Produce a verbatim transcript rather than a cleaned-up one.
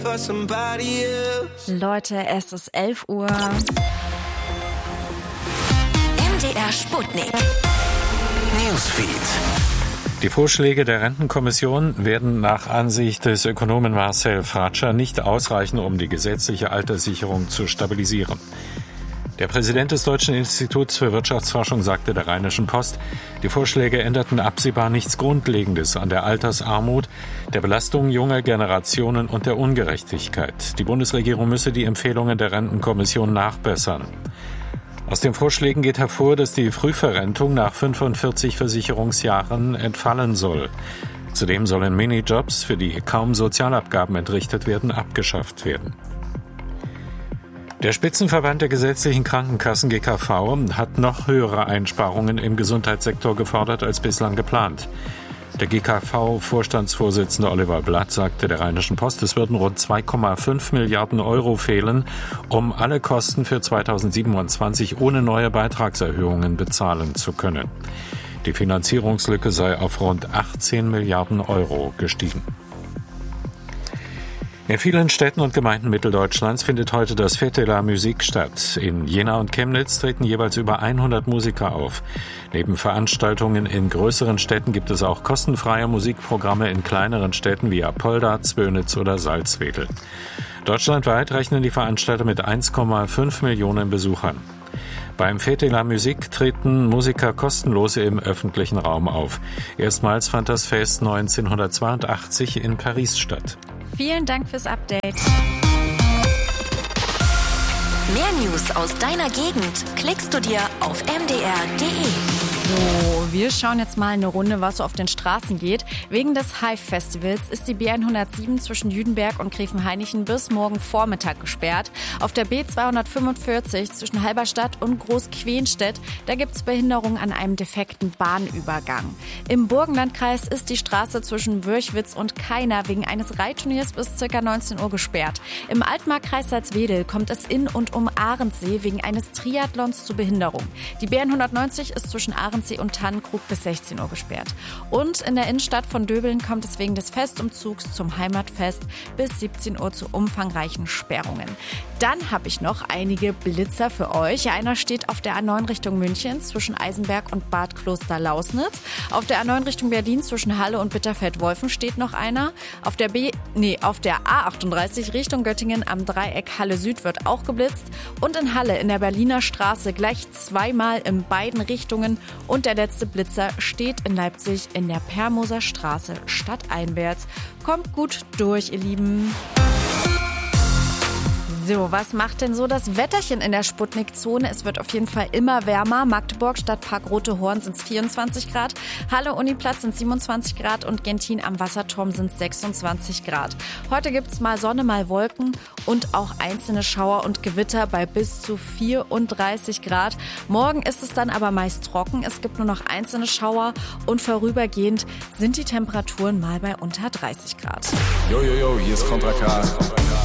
Leute, es ist elf Uhr. M D R Sputnik. Newsfeed. Die Vorschläge der Rentenkommission werden nach Ansicht des Ökonomen Marcel Fratscher nicht ausreichen, um die gesetzliche Alterssicherung zu stabilisieren. Der Präsident des Deutschen Instituts für Wirtschaftsforschung sagte der Rheinischen Post, die Vorschläge änderten absehbar nichts Grundlegendes an der Altersarmut, der Belastung junger Generationen und der Ungerechtigkeit. Die Bundesregierung müsse die Empfehlungen der Rentenkommission nachbessern. Aus den Vorschlägen geht hervor, dass die Frühverrentung nach fünfundvierzig Versicherungsjahren entfallen soll. Zudem sollen Minijobs, für die kaum Sozialabgaben entrichtet werden, abgeschafft werden. Der Spitzenverband der gesetzlichen Krankenkassen G K V hat noch höhere Einsparungen im Gesundheitssektor gefordert als bislang geplant. Der G K V-Vorstandsvorsitzende Oliver Blatt sagte der Rheinischen Post, es würden rund zwei Komma fünf Milliarden Euro fehlen, um alle Kosten für zweitausendsiebenundzwanzig ohne neue Beitragserhöhungen bezahlen zu können. Die Finanzierungslücke sei auf rund achtzehn Milliarden Euro gestiegen. In vielen Städten und Gemeinden Mitteldeutschlands findet heute das Fête de la Musique statt. In Jena und Chemnitz treten jeweils über hundert Musiker auf. Neben Veranstaltungen in größeren Städten gibt es auch kostenfreie Musikprogramme in kleineren Städten wie Apolda, Zwönitz oder Salzwedel. Deutschlandweit rechnen die Veranstalter mit eins Komma fünf Millionen Besuchern. Beim Fête de la Musique treten Musiker kostenlos im öffentlichen Raum auf. Erstmals fand das Fest neunzehnhundertzweiundachtzig in Paris statt. Vielen Dank fürs Update. Mehr News aus deiner Gegend klickst du dir auf m d r punkt d e. So, wir schauen jetzt mal eine Runde, was so auf den Straßen geht. Wegen des Hive-Festivals ist die B hundertsieben zwischen Jüdenberg und Gräfenhainichen bis morgen Vormittag gesperrt. Auf der B zweihundertfünfundvierzig zwischen Halberstadt und Großquenstedt, da gibt es Behinderungen an einem defekten Bahnübergang. Im Burgenlandkreis ist die Straße zwischen Wörchwitz und Kaina wegen eines Reitturniers bis ca. neunzehn Uhr gesperrt. Im Altmarkkreis Salzwedel kommt es in und um Ahrensee wegen eines Triathlons zu Behinderung. Die B hundertneunzig ist zwischen Ahrensee und Tannenkrug bis sechzehn Uhr gesperrt. Und in der Innenstadt von Döbeln kommt es wegen des Festumzugs zum Heimatfest bis siebzehn Uhr zu umfangreichen Sperrungen. Dann habe ich noch einige Blitzer für euch. Einer steht auf der A neun Richtung München zwischen Eisenberg und Bad Kloster-Lausnitz. Auf der A neun Richtung Berlin zwischen Halle und Bitterfeld-Wolfen steht noch einer. Auf der B, nee, auf der A achtunddreißig Richtung Göttingen am Dreieck Halle Süd wird auch geblitzt. Und in Halle in der Berliner Straße gleich zweimal in beiden Richtungen. Und der letzte Blitzer steht in Leipzig in der Permoser Straße stadteinwärts. Kommt gut durch, ihr Lieben. So, was macht denn so das Wetterchen in der Sputnik-Zone? Es wird auf jeden Fall immer wärmer. Magdeburg, Stadtpark Rote Horn sind es vierundzwanzig Grad, Halle Uniplatz sind siebenundzwanzig Grad und Gentin am Wasserturm sind sechsundzwanzig Grad. Heute gibt es mal Sonne, mal Wolken und auch einzelne Schauer und Gewitter bei bis zu vierunddreißig Grad. Morgen ist es dann aber meist trocken. Es gibt nur noch einzelne Schauer und vorübergehend sind die Temperaturen mal bei unter dreißig Grad. Jo, jo, jo, hier ist Kontra K.